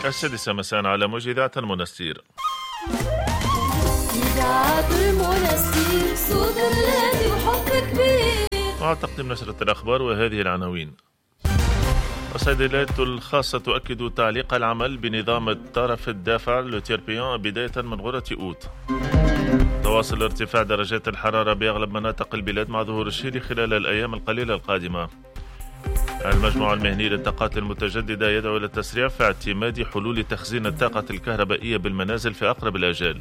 السادسة مساء على موجة إذاعة المنستير. إذاعة المنستير صوت الذي وحب كبير. مع تقديم نشرة الأخبار وهذه العناوين. الصيدليات الخاصة تؤكد تعليق العمل بنظام الطرف الدافع لتيربيون بداية من غرة أوت. تواصل ارتفاع درجات الحرارة بأغلب مناطق البلاد مع ظهور الشيل خلال الأيام القليلة القادمة. المجمع المهني للطاقات المتجددة يدعو إلى التسريع في اعتماد حلول تخزين الطاقة الكهربائية بالمنازل في أقرب الآجال.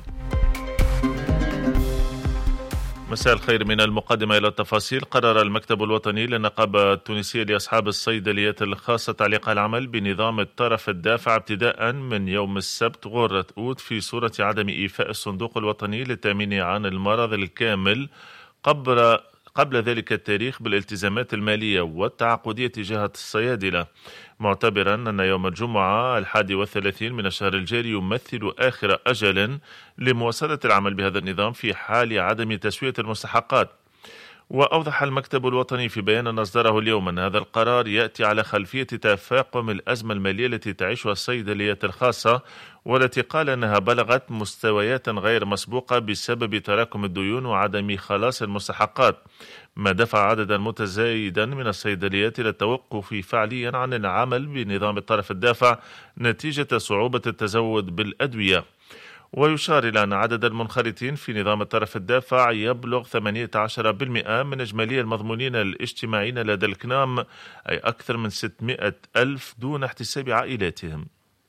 مساء الخير، من المقدمة إلى التفاصيل. قرر المكتب الوطني للنقابة التونسية لأصحاب الصيدليات الخاصة تعليق العمل بنظام الطرف الدافع ابتداء من يوم السبت غرة أوت في صورة عدم إيفاء الصندوق الوطني للتأمين عن المرض الكامل قبل ذلك التاريخ بالالتزامات المالية والتعاقدية تجاه الصيادلة، معتبرا أن يوم الجمعة 31 من الشهر الجاري يمثل آخر أجل لمواصلة العمل بهذا النظام في حال عدم تسوية المستحقات. وأوضح المكتب الوطني في بيان أصدره اليوم أن هذا القرار يأتي على خلفية تفاقم الأزمة المالية التي تعيشها الصيدليات الخاصة، والتي قال أنها بلغت مستويات غير مسبوقة بسبب تراكم الديون وعدم خلاص المستحقات، ما دفع عددا متزايدا من الصيدليات إلى التوقف فعليا عن العمل بنظام الطرف الدافع نتيجة صعوبة التزود بالأدوية. ويشار إلى أن عدد المنخرطين في نظام الطرف الدافع يبلغ 18% من إجمالي المضمونين الاجتماعيين لدى الكنام، أي أكثر من 600 ألف دون احتساب عائلاتهم.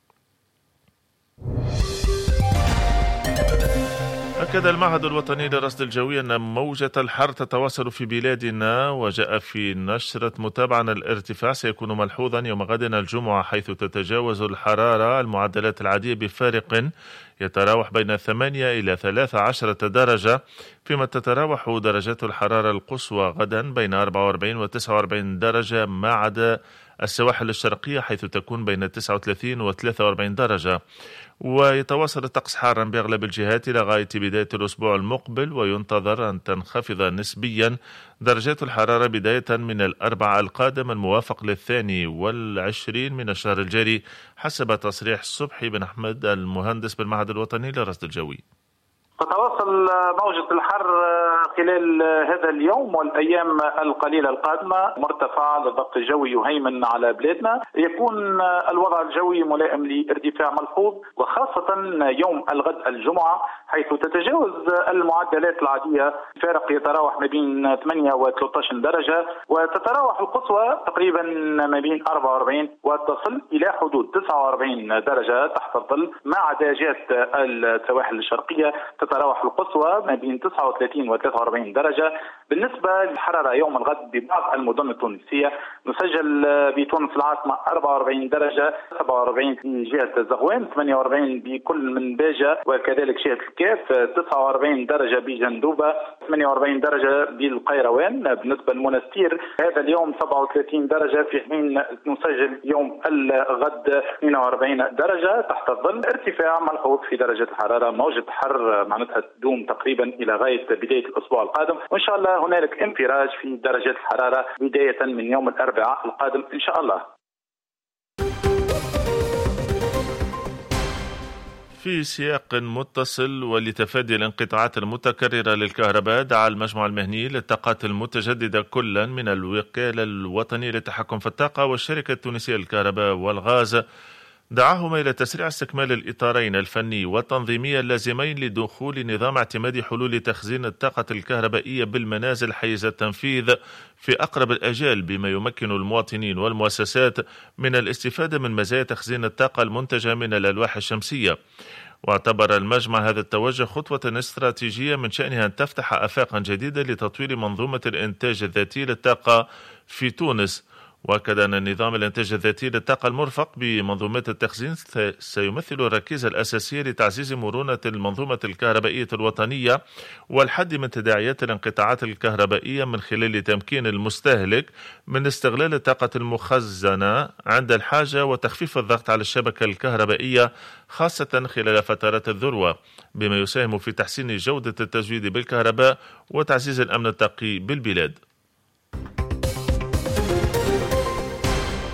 أكد المعهد الوطني للرصد الجوي أن موجة الحر تتواصل في بلادنا، وجاء في نشرة متابعة أن الارتفاع سيكون ملحوظا يوم غد الجمعة، حيث تتجاوز الحرارة المعدلات العادية بفارق يتراوح بين 8 إلى 13 درجة، فيما تتراوح درجات الحرارة القصوى غدا بين 44 و 49 درجة ما عدا السواحل الشرقية، حيث تكون بين 39 و 43 درجة. ويتواصل الطقس حارا بأغلب الجهات إلى غاية بداية الأسبوع المقبل، وينتظر أن تنخفض نسبيا درجات الحرارة بداية من الأربعاء القادم الموافق 22 من الشهر الجاري، حسب تصريح صبحي بن أحمد المهندس بالمعهد الوطني للرصد الجوي. تتواصل موجة الحر خلال هذا اليوم والأيام القليلة القادمة، مرتفع للضغط الجوي يهيمن على بلادنا، يكون الوضع الجوي ملائم لارتفاع ملحوظ، وخاصة يوم الغد الجمعة، حيث تتجاوز المعدلات العادية فارق يتراوح ما بين 8 و 13 درجة، وتتراوح القصوى تقريبا ما بين 44 وتصل إلى حدود 49 درجة تحت الظل، ما عدا جهة السواحل الشرقية تتراوح القصوى ما بين 39 و 43 درجة. بالنسبة للحرارة يوم الغد ببعض المدن التونسية، نسجل بتونس العاصمة 44 درجة، 47 في جهة الزغوان، 48 بكل من باجة وكذلك جهة الكاف، 49 درجة بجندوبة، 48 درجة بالقيروان. بالنسبة للمنستير هذا اليوم 37 درجة، في حين نسجل يوم الغد 42 درجة تحت الظل. ارتفاع ملحوظ في درجة الحرارة، موجة حر معناتها تدوم تقريبا إلى غاية بداية الأسبوع القادم، وإن شاء الله هنالك انفراج في درجات الحرارة بداية من يوم الأربعاء القادم إن شاء الله. في سياق متصل ولتفادي الانقطاعات المتكررة للكهرباء، دعا المجمع المهني للطاقات المتجددة كلا من الوكالة الوطنية للتحكم في الطاقة والشركة التونسية للكهرباء والغاز، دعاهما إلى تسريع استكمال الإطارين الفني والتنظيمي اللازمين لدخول نظام اعتماد حلول تخزين الطاقة الكهربائية بالمنازل حيز التنفيذ في أقرب الأجال، بما يمكن المواطنين والمؤسسات من الاستفادة من مزايا تخزين الطاقة المنتجة من الألواح الشمسية. واعتبر المجمع هذا التوجه خطوة استراتيجية من شأنها أن تفتح آفاقا جديدة لتطوير منظومة الإنتاج الذاتي للطاقة في تونس. وأكد أن نظام الإنتاج الذاتي للطاقة المرفق بمنظومات التخزين سيمثل الركيزة الأساسية لتعزيز مرونة المنظومة الكهربائية الوطنية والحد من تداعيات الانقطاعات الكهربائية، من خلال تمكين المستهلك من استغلال الطاقة المخزنة عند الحاجة وتخفيف الضغط على الشبكة الكهربائية خاصة خلال فترات الذروة، بما يساهم في تحسين جودة التزويد بالكهرباء وتعزيز الأمن الطاقي بالبلاد.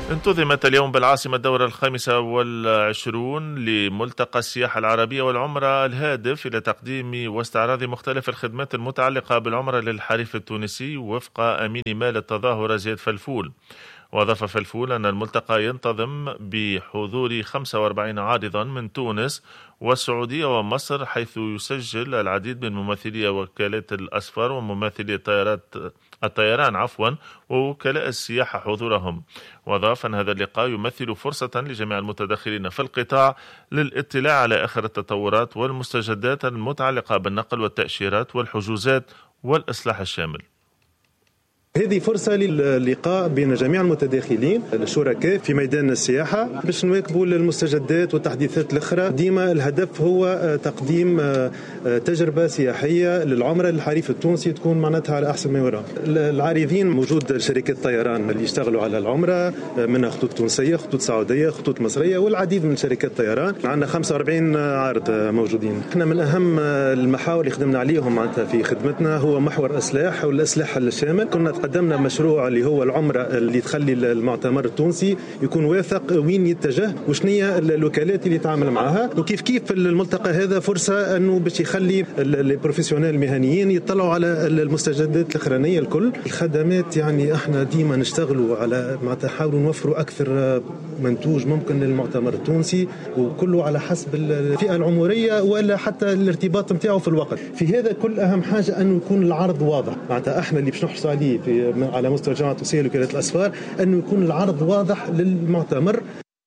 انتظمت اليوم بالعاصمة الدورة 25 لملتقى السياحة العربية والعمرة الهادف إلى تقديم واستعراض مختلف الخدمات المتعلقة بالعمرة للحريف التونسي وفق أمين مال التظاهرة زياد فلفول. وأضاف فلفول أن الملتقى ينتظم بحضور 45 عارضا من تونس والسعودية ومصر، حيث يسجل العديد من ممثلي وكالات الأسفار وممثلي الطيران ووكلاء السياحة حضورهم. وأضاف أن هذا اللقاء يمثل فرصة لجميع المتدخلين في القطاع للاطلاع على آخر التطورات والمستجدات المتعلقة بالنقل والتأشيرات والحجوزات والإصلاح الشامل. هذه فرصة للقاء بين جميع المتداخلين الشركاء في ميدان السياحة باش نواكبوا المستجدات والتحديثات الأخرى. ديما الهدف هو تقديم تجربة سياحية للعمرة للحريف التونسي تكون معناتها على أحسن ما يرام. العارضين موجود شركات طيران اللي يشتغلوا على العمرة، منها خطوط تونسية، خطوط سعودية، خطوط مصرية والعديد من شركات طيران. عندنا 45 عارض موجودين. احنا من أهم المحاور اللي خدمنا عليهم معناتها في خدمتنا هو محور إصلاح والإصلاح الشامل. كنا قدمنا مشروع اللي هو العمرة اللي تخلي المعتمر التونسي يكون واثق وين يتجه وشنية الوكالات اللي يتعامل معها. وكيف الملتقى هذا فرصة أنه باش يخلي البروفيسيونيل المهنيين يطلعوا على المستجدات الأخرانية الكل. الخدمات يعني احنا ديما نشتغلوا على ما نحاولوا نوفروا أكثر منتوج ممكن للمعتمر التونسي، وكله على حسب الفئة العمرية ولا حتى الارتباط متاعه في الوقت. في هذا كل أهم حاجة أنه يكون العرض واضح. معناتها احنا اللي باش نحرص عليه على مستوى الجامعة التونسية لوكالة الأسفار أنه يكون العرض واضح للمعتمر.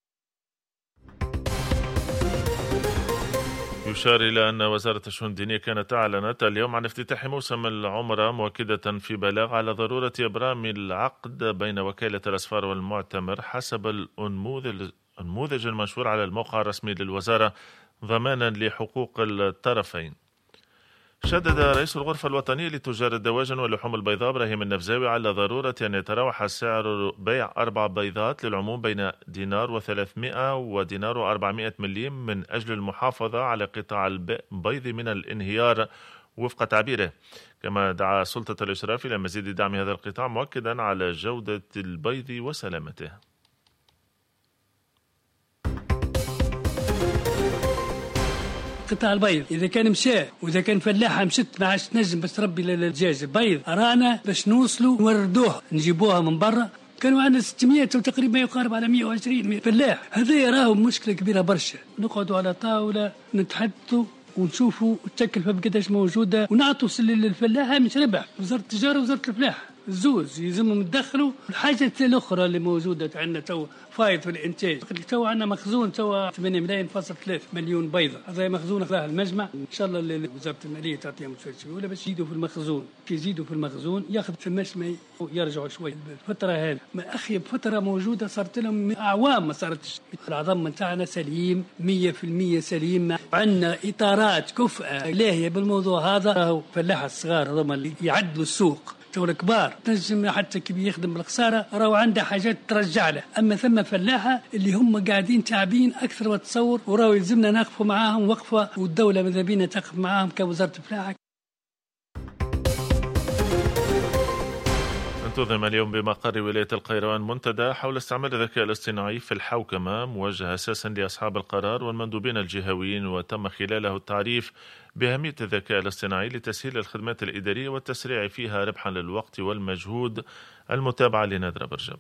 يشار إلى أن وزارة الشؤون الدينية كانت أعلنت اليوم عن افتتاح موسم العمرة، مؤكدة في بلاغ على ضرورة إبرام العقد بين وكالة الأسفار والمعتمر حسب النموذج المنشور على الموقع الرسمي للوزارة ضمانا لحقوق الطرفين. شدد رئيس الغرفة الوطنية لتجار الدواجن واللحوم البيضاء إبراهيم النفزاوي على ضرورة أن يتراوح سعر بيع 4 بيضات للعموم بين دينار و300 ودينار و400 مليم من أجل المحافظة على قطاع البيض من الانهيار وفق تعبيره. كما دعا سلطة الإشراف إلى مزيد دعم هذا القطاع، مؤكدا على جودة البيض وسلامته. قطاع البيض إذا كان مشى وإذا كان فلاحة مشت ما عادش تنجم بس تربي للدجاج البيض، رانا باش نوصلوا نوردوها نجيبوها من برا. كانوا عندنا 600 وتقريبا يقارب على 120 فلاح. هذا يراهم مشكلة كبيرة برشا. نقعدوا على طاولة نتحدثوا ونشوفوا التكلفة بقداش موجودة ونعطوا للفلاحة مش ربح. وزارة التجارة ووزارة الفلاحة الزوز يلزمهم يدخلوا. الحاجة الأخرى اللي موجودة عندنا تو فايض في الإنتاج. تو عندنا مخزون تو 8.3 مليون بيضة. هذا مخزون أخذها المجمع. إن شاء الله وزارة المالية تعطيهم شوية ولا بس يزيدوا في المخزون. كي يزيدوا في المخزون ياخذ في المشمي ويرجعوا شوي. الفترة هذه ما أخيب فترة موجودة صارت لهم أعوام ما صارتش. العظام متاعنا سليم 100% سليم. عندنا إطارات كفءة لاهية بالموضوع هذا. راهو فلاحة الصغار هذوما اللي يعدلوا السوق. تو الكبار تنجم حتى كي يخدم بالخسارة راهو عنده حاجات ترجع له. أما ثم فلاحة اللي هم قاعدين تعبين أكثر ما تصور وراهو يلزمنا نقفوا معاهم وقفة، والدولة ماذا بينا تقف معاهم كوزارة الفلاحة. انتظم اليوم بمقر ولاية القيروان منتدى حول استعمال الذكاء الاصطناعي في الحوكمة، موجه أساسا لأصحاب القرار والمندوبين الجهويين، وتم خلاله التعريف بأهمية الذكاء الاصطناعي لتسهيل الخدمات الإدارية والتسريع فيها ربحا للوقت والمجهود. المتابعة لنادرة برجب.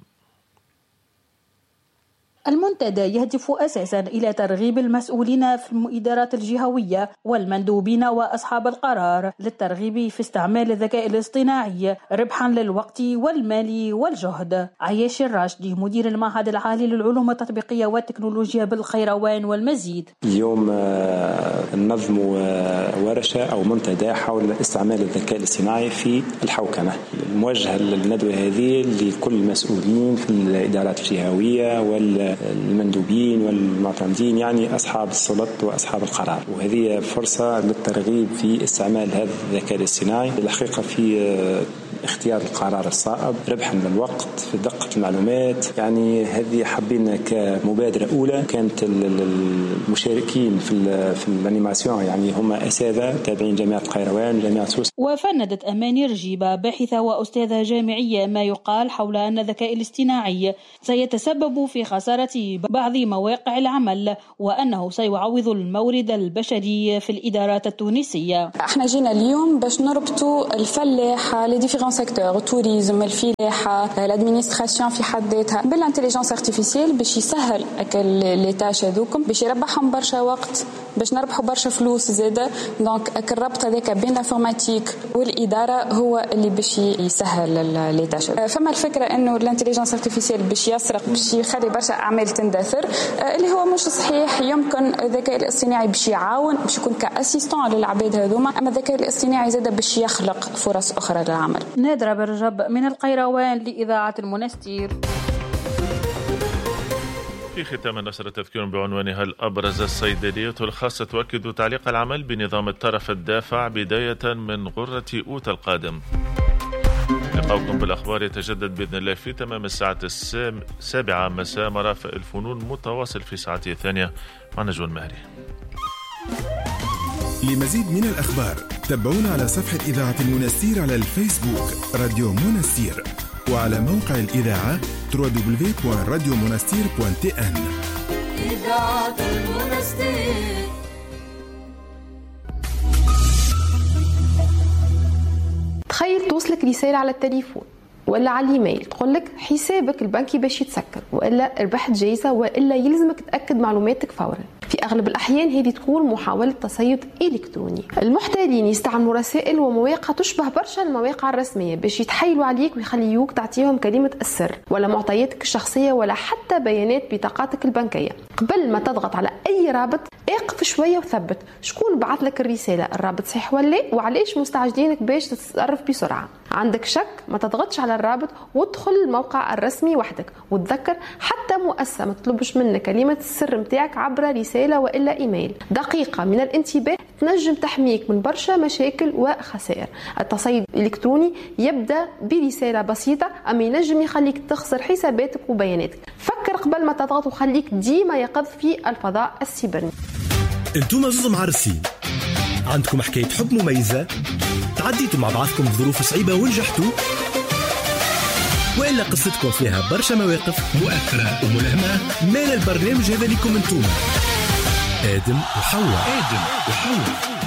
المنتدى يهدف أساسا إلى ترغيب المسؤولين في الإدارات الجهوية والمندوبين وأصحاب القرار للترغيب في استعمال الذكاء الاصطناعي ربحا للوقت والمال والجهد. عياش الراشدي مدير المعهد العالي للعلوم التطبيقية والتكنولوجيا بالخيروان والمزيد. اليوم ننظم ورشة أو منتدى حول استعمال الذكاء الاصطناعي في الحوكمة، موجهة للندوة هذه لكل المسؤولين في الإدارات الجهوية والمندوبين والمعتمدين، يعني أصحاب السلطة وأصحاب القرار. وهذه فرصة للترغيب في استعمال هذا الذكاء الاصطناعي. الحقيقة في اختيار القرار الصائب، ربحا للوقت في دقة المعلومات. يعني هذه حابين كمبادرة أولى. كانت المشاركين في الانيماسيون يعني هم أساتذة تابعين جامعة القيروان وجامعة سوس. وفندت أماني رجيبة باحثة وأستاذة جامعية ما يقال حول أن الذكاء الاصطناعي سيتسبب في خسارة بعض مواقع العمل وأنه سيعوض المورد البشري في الإدارات التونسية. احنا جينا اليوم باش نربطوا الفلاحة لي ديفيرون سيكتور، التوريزم، الفلاحة، الادمينستراسيون في حد ذاتها بالانتيليجنس ارتيفيسيال باش يسهل لي تاش هذوكم، باش يربحهم برشا وقت، باش نربحوا برشا فلوس زاده. دونك الربط هذاك بين الانفورماتيك والإدارة هو اللي باش يسهل لي تاش. فما الفكرة انه الانتيليجنس ارتيفيسيال باش يسرق، باش يخلي برشا اعمال تندثر، اللي هو مش صحيح. يمكن الذكاء الاصطناعي باش يعاون، باش يكون كاسيستون للعباد هذوما، اما الذكاء الاصطناعي زاده باش يخلق فرص اخرى للعمل. نادرة برجب من القيروان لإذاعة المنستير. في ختام النشرة تذكير بعنوانها الأبرز: الصيدلية الخاصة تؤكد تعليق العمل بنظام الترف الدافع بداية من غرة أوت القادم. لقاؤكم بالأخبار يتجدد بإذن الله في تمام الساعة 7 مساء. مرافق الفنون متواصل في ساعته الثانية مع نجوى المهري. لمزيد من الأخبار تابعونا على صفحة إذاعة المنستير على الفيسبوك راديو منستير، وعلى موقع الإذاعة www.radiomonastir.tn. إذاعة المنستير. تخيل توصلك رسالة على التليفون ولا على الإيميل تقولك حسابك البنكي باش يتسكر، وإلا ربحت جايزة، وإلا يلزمك تأكد معلوماتك فورا. في أغلب الأحيان هذه تكون محاولة تصيد إلكتروني. المحتالين يستعملوا رسائل ومواقع تشبه برشا المواقع الرسمية باش يتحايلوا عليك ويخليوك تعطيهم كلمة السر ولا معطياتك الشخصية ولا حتى بيانات بطاقاتك البنكية. قبل ما تضغط على أي رابط اقف شوية وثبت شكون بعث لك الرسالة، الرابط صحيح ولا، وعليش مستعجلينك باش تتصرف بسرعة. عندك شك ما تضغطش على الرابط وادخل الموقع الرسمي وحدك. وتذكر حتى مؤسسة ما تطلبش منك كلمة السر متاعك عبر رسالة وإلا إيميل. دقيقة من الانتباه تنجم تحميك من برشا مشاكل وخسائر. التصيد الإلكتروني يبدأ برسالة بسيطة، أما ينجم يخليك تخسر حساباتك وبياناتك. فكر قبل ما تضغط وخليك ديما يقظ في الفضاء السيبرني. انتم زوز معرسين، عندكم حكاية حب مميزة، تعديتوا مع بعضكم ظروف صعيبة ونجحتوا، وإلا قصتكم فيها برشا مواقف مؤثرة وملهمة، مال البرنامج هذا لكم انتم. آدم وحواء.